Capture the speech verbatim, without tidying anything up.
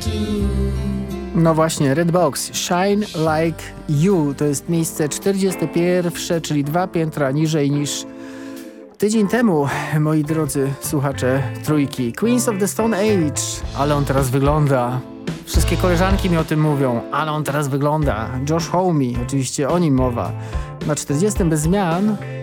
No właśnie, Redbox, Shine Like You, to jest miejsce czterdzieste pierwsze, czyli dwa piętra niżej niż tydzień temu, moi drodzy słuchacze trójki. Queens of the Stone Age, ale on teraz wygląda. Wszystkie koleżanki mi o tym mówią, ale on teraz wygląda. Josh Homme, oczywiście o nim mowa. Na czterdziestym bez zmian